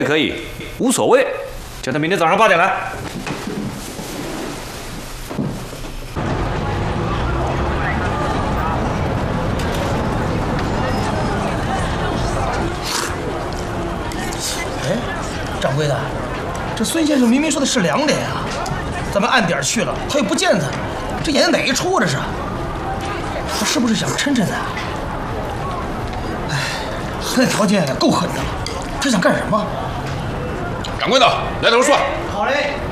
可以，无所谓，叫他明天早上8点来。 哎，掌柜的，这孙先生明明说的是2点啊，咱们按点去了，他又不见他，这演的哪一出啊？这是？他是不是想抻抻咱？哎，他那条件够狠的了，他想干什么？ 掌柜的，来头蒜。 好嘞。